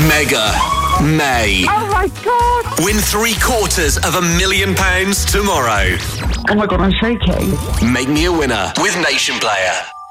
Mega May. Oh my God. Win £750,000 tomorrow. Oh my God, I'm shaking. Make me a winner with Nation Player.